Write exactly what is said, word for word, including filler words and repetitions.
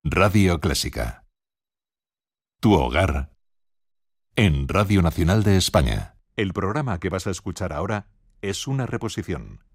Radio Clásica. Tu hogar en Radio Nacional de España. El programa que vas a escuchar ahora es una reposición.